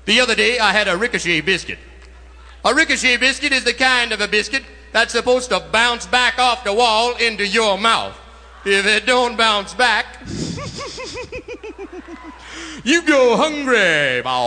The other day, I had a ricochet biscuit. A ricochet biscuit is the kind of a biscuit that's supposed to bounce back off the wall into your mouth. If it don't bounce back, you go hungry.